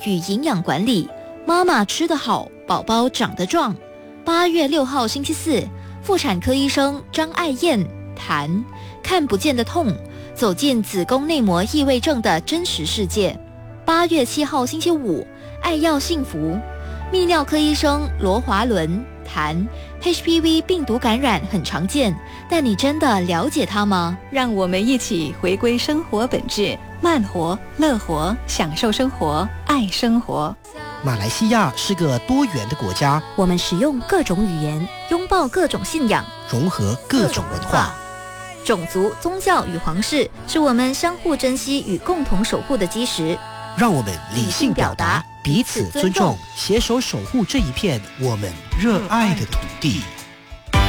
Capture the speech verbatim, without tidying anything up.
与营养管理，妈妈吃得好，宝宝长得壮。八月六号星期四，妇产科医生张爱燕谈看不见的痛，走进子宫内膜异位症的真实世界。八月七号星期五，爱要幸福，泌尿科医生罗华伦谈 H P V 病毒感染很常见，但你真的了解它吗？ 让我们一起回归生活本质，慢活、乐活，享受生活，爱生活。 马来西亚是个多元的国家， 我们使用各种语言，拥抱各种信仰， 融合各种文化。 种族、宗教与皇室是我们相互珍惜与共同守护的基石。 让我们理性表达，彼此尊重，携手守护这一片我们热爱的土地。